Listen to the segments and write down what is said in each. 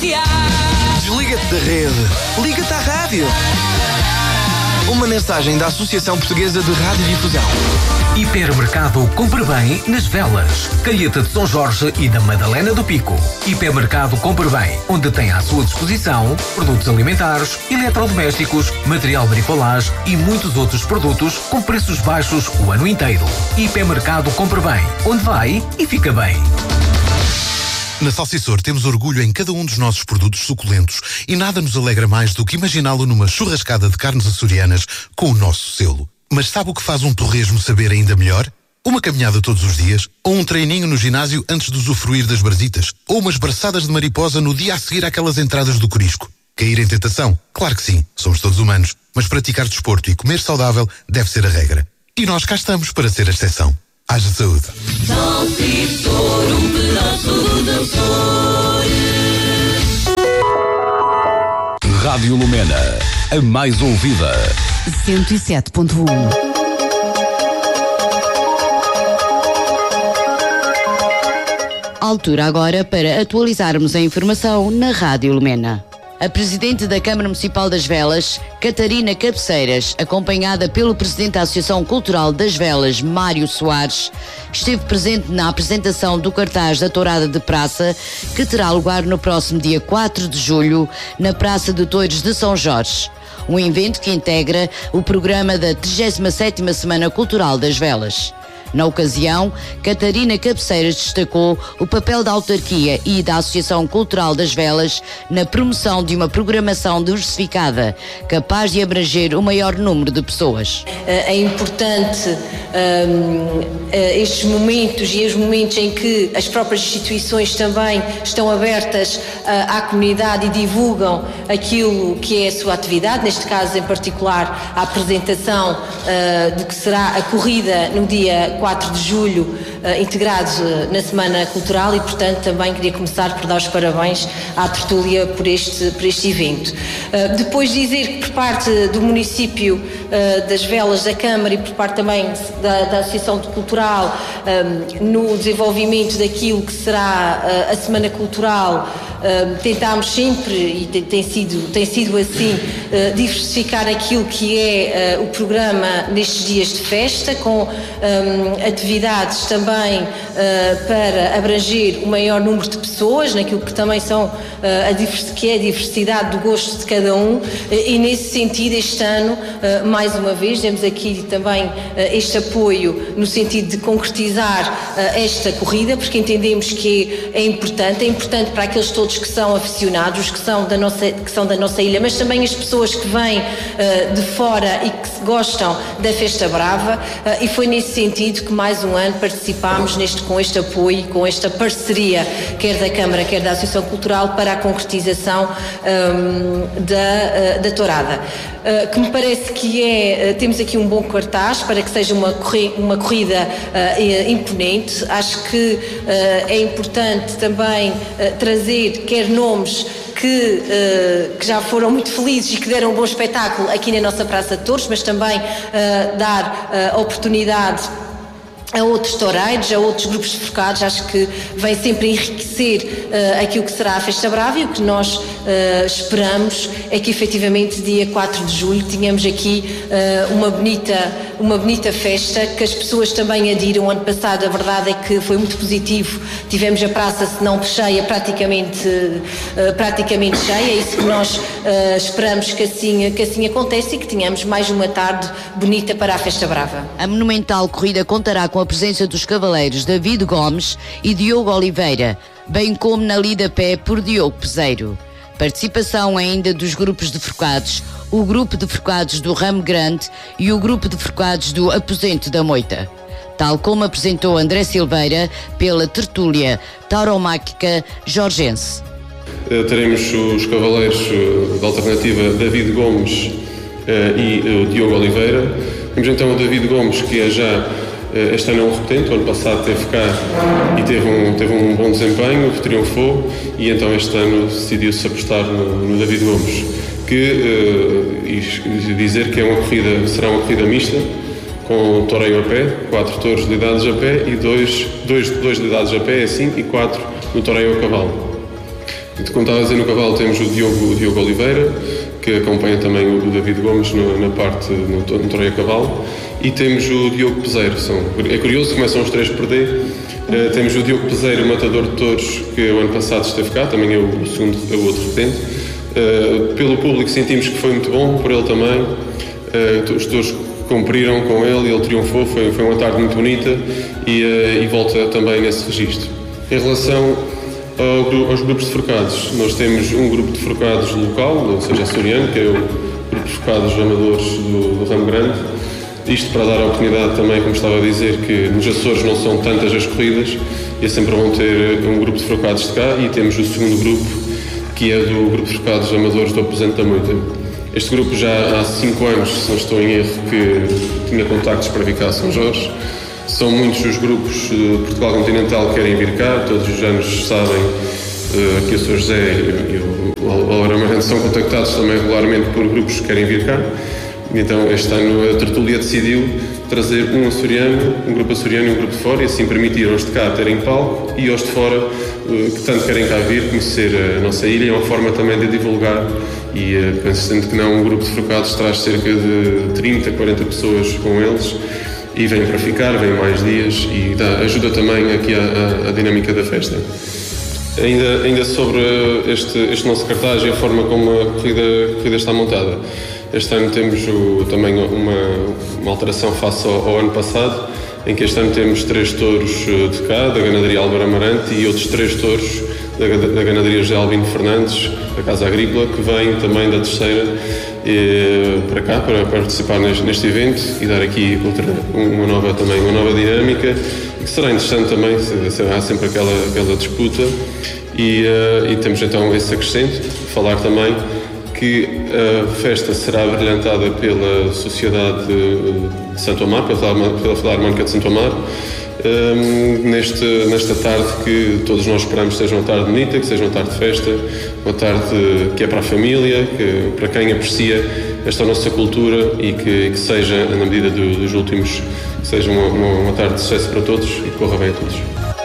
Desliga-te da rede. Liga-te à rádio. Uma mensagem da Associação Portuguesa de Radiodifusão. Hipermercado Compre Bem nas Velas, Calheta de São Jorge e da Madalena do Pico. Hipermercado Compre Bem, onde tem à sua disposição produtos alimentares, eletrodomésticos, material bricolage e muitos outros produtos com preços baixos o ano inteiro. Hipermercado Compre Bem, onde vai e fica bem. Na Salsissor temos orgulho em cada um dos nossos produtos suculentos e nada nos alegra mais do que imaginá-lo numa churrascada de carnes açorianas com o nosso selo. Mas sabe o que faz um torresmo saber ainda melhor? Uma caminhada todos os dias, ou um treininho no ginásio antes de usufruir das brasitas, ou umas braçadas de mariposa no dia a seguir àquelas entradas do corisco. Cair em tentação? Claro que sim, somos todos humanos, mas praticar desporto e comer saudável deve ser a regra. E nós cá estamos para ser a exceção. Haja saúde. Salsissor, um pedaço de Açores. Rádio Lumena, a mais ouvida. 107.1. Altura agora para atualizarmos a informação na Rádio Lumena. A Presidente da Câmara Municipal das Velas, Catarina Cabeceiras, acompanhada pelo Presidente da Associação Cultural das Velas, Mário Soares, esteve presente na apresentação do cartaz da Tourada de Praça, que terá lugar no próximo dia 4 de julho, na Praça de Touros de São Jorge. Um evento que integra o programa da 37ª Semana Cultural das Velas. Na ocasião, Catarina Cabeceiras destacou o papel da autarquia e da Associação Cultural das Velas na promoção de uma programação diversificada, capaz de abranger o maior número de pessoas. É importante estes momentos e os momentos em que as próprias instituições também estão abertas à comunidade e divulgam aquilo que é a sua atividade, neste caso em particular a apresentação do que será a corrida no dia 4 de julho, integrado na Semana Cultural, e portanto também queria começar por dar os parabéns à tertúlia por este evento. Depois dizer que por parte do município das Velas, da Câmara e por parte também da Associação Cultural, no desenvolvimento daquilo que será a Semana Cultural, tentámos sempre, e tem sido assim, diversificar aquilo que é o programa nestes dias de festa, com atividades também para abranger o maior número de pessoas, naquilo que também são que é a diversidade do gosto de cada um, e nesse sentido este ano, mais uma vez, temos aqui também este apoio no sentido de concretizar esta corrida, porque entendemos que é importante para aqueles todos que são aficionados, que são da nossa ilha, mas também as pessoas que vêm de fora e que gostam da Festa Brava, e foi nesse sentido que mais um ano participámos com este apoio, com esta parceria, quer da Câmara, quer da Associação Cultural, para a concretização da Tourada. Que me parece que temos aqui um bom cartaz para que seja uma corrida imponente. Acho que é importante também trazer quer nomes que já foram muito felizes e que deram um bom espetáculo aqui na nossa Praça de Touros, mas também dar oportunidade a outros toureiros, a outros grupos de focados. Acho que vem sempre enriquecer aquilo que será a Festa Brava, e o que nós esperamos é que efetivamente dia 4 de julho tenhamos aqui uma bonita festa, que as pessoas também adiram. O ano passado a verdade é que foi muito positivo, tivemos a praça, se não cheia, praticamente cheia. É isso que nós esperamos que assim aconteça, e que tenhamos mais uma tarde bonita para a Festa Brava. A monumental corrida contará com a presença dos cavaleiros David Gomes e Diogo Oliveira, bem como na lida a pé por Diogo Peseiro. Participação ainda dos grupos de forcados, o grupo de forcados do Ramo Grande e o grupo de forcados do Aposento da Moita. Tal como apresentou André Silveira pela tertúlia tauromáquica jorgense. Teremos os cavaleiros da alternativa David Gomes e o Diogo Oliveira. Temos então o David Gomes, que é já este ano é um repetente. O ano passado esteve cá e teve um bom desempenho, triunfou, e então este ano decidiu-se apostar no David Gomes, e dizer que será uma corrida mista, com toreio a pé, 4 touros lidados a pé e dois lidados a pé, assim, e 4 no toreio a cavalo. Como estava a dizer, no cavalo temos o Diogo Oliveira, que acompanha também o David Gomes na parte no torneio a cavalo, e temos o Diogo Peseiro. É curioso, começam os três por D. Temos o Diogo Peseiro, matador de touros, que o ano passado esteve cá, também é o outro repetente. Pelo público sentimos que foi muito bom, por ele também. Os touros cumpriram com ele triunfou, foi uma tarde muito bonita e volta também nesse registro. Em relação aos grupos de forcados, nós temos um grupo de forcados local, ou seja, açoriano, que é o grupo de forcados amadores do Ramo Grande. Isto para dar a oportunidade também, como estava a dizer, que nos Açores não são tantas as corridas e sempre vão ter um grupo de forcados de cá, e temos o segundo grupo, que é do grupo de forcados amadores do Aposento da Moita. Este grupo já há 5 anos, se não estou em erro, que tinha contactos para vir cá a São Jorge. São muitos os grupos de Portugal continental que querem vir cá, todos os anos sabem que o Sr. José e o Álvaro Amarante são contactados também regularmente por grupos que querem vir cá. Então este ano a tertúlia decidiu trazer um açoriano, um grupo açoriano e um grupo de fora, e assim permitir aos de cá terem palco e aos de fora que tanto querem cá vir conhecer a nossa ilha. É uma forma também de divulgar, e pensando que não, um grupo de forcados traz cerca de 30, 40 pessoas com eles e vêm para ficar, vêm mais dias e ajuda também aqui a dinâmica da festa. Ainda sobre este nosso cartaz e a forma como a corrida está montada. Este ano temos também uma alteração face ao ano passado, em que este ano temos 3 touros de cá, da ganaderia Álvaro Amarante, e outros 3 touros da ganaderia José Albino Fernandes, da Casa Agrícola, que vêm também da terceira para cá, para participar neste evento e dar aqui uma nova dinâmica, e que será interessante também, será sempre aquela disputa, e temos então esse acrescento, falar também que a festa será brilhantada pela Sociedade de Santo Amar, pela Filarmónica de Santo Amar, nesta tarde que todos nós esperamos que seja uma tarde bonita, que seja uma tarde de festa, uma tarde que é para a família, que, para quem aprecia esta nossa cultura, e que seja, na medida dos últimos, que seja uma tarde de sucesso para todos e que corra bem a todos.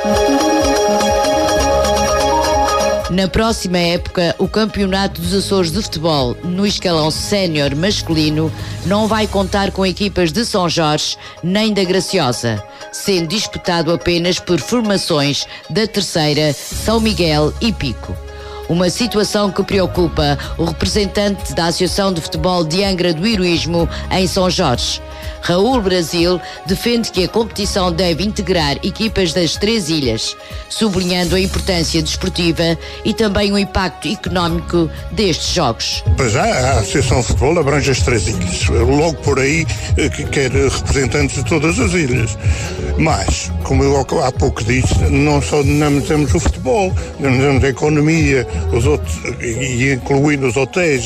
Na próxima época, o Campeonato dos Açores de Futebol, no escalão sénior masculino, não vai contar com equipas de São Jorge nem da Graciosa, sendo disputado apenas por formações da Terceira, São Miguel e Pico. Uma situação que preocupa o representante da Associação de Futebol de Angra do Heroísmo em São Jorge. Raul Brasil defende que a competição deve integrar equipas das 3 ilhas, sublinhando a importância desportiva e também o impacto económico destes jogos. Pois já, a Associação de Futebol abrange as 3 ilhas, logo por aí que quer representantes de todas as ilhas. Mas, como eu há pouco disse, não só dinamizamos o futebol, dinamizamos a economia, e incluindo os hotéis,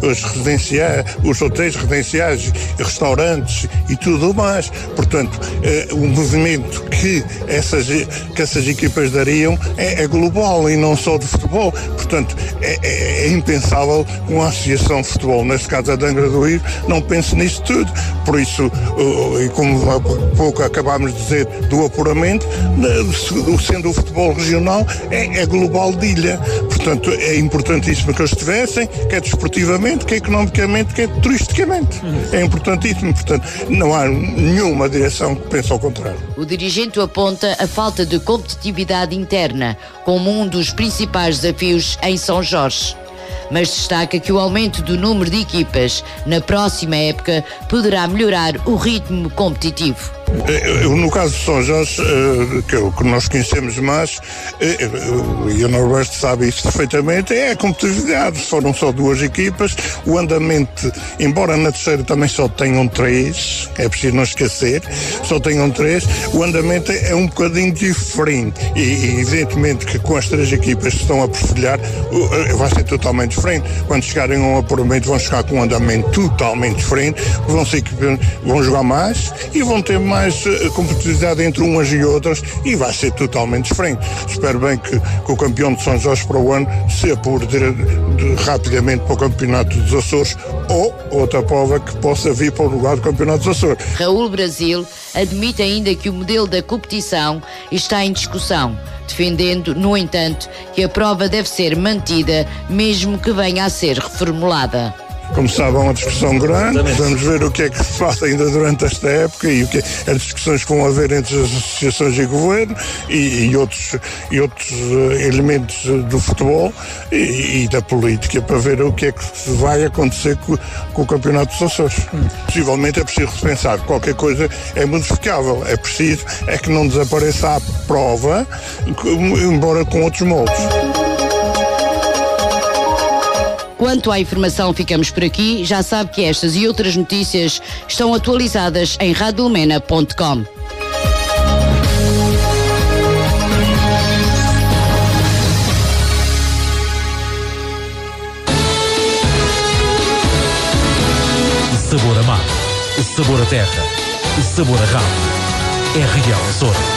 os hotéis residenciais, restaurantes e tudo mais. Portanto, o movimento que essas equipas dariam é global e não só de futebol. Portanto, é impensável uma associação de futebol, neste caso a de Angra do Heroísmo, não pense nisso tudo. Por isso, e como há pouco acabámos de dizer do apuramento, sendo o futebol regional, é global de ilha. Portanto, é importantíssimo que eles estivessem, quer desportivamente, quer economicamente, quer turisticamente. É importantíssimo. Portanto, não há nenhuma direção que pense ao contrário. O dirigente aponta a falta de competitividade interna como um dos principais desafios em São Jorge, mas destaca que o aumento do número de equipas na próxima época poderá melhorar o ritmo competitivo. No caso de São Jorge, que nós conhecemos mais, e o Norberto sabe isso perfeitamente, é a competitividade. Foram só 2 equipas, o andamento, embora na terceira também só tenham 3, é preciso não esquecer, só tenham 3, o andamento é um bocadinho diferente, e evidentemente que com as 3 equipas que estão a perfilhar vai ser totalmente diferente. Quando chegarem a um apuramento vão chegar com um andamento totalmente diferente, vão jogar mais e vão ter mais mais competitividade entre umas e outras e vai ser totalmente diferente. Espero bem que o campeão de São Jorge para o ano seja por rapidamente para o Campeonato dos Açores ou outra prova que possa vir para o lugar do Campeonato dos Açores. Raul Brasil admite ainda que o modelo da competição está em discussão, defendendo, no entanto, que a prova deve ser mantida mesmo que venha a ser reformulada. Como sabe, há uma discussão grande. Vamos ver o que é que se passa ainda durante esta época e as discussões que vão haver entre as associações e o governo e outros elementos do futebol e da política para ver o que é que vai acontecer com o Campeonato dos Açores. Possivelmente é preciso repensar. Qualquer coisa é modificável. É preciso que não desapareça a prova, embora com outros moldes. Quanto à informação, ficamos por aqui. Já sabe que estas e outras notícias estão atualizadas em radiolumena.com. Sabor a mar, sabor a terra, sabor a rádio. RDL Açores.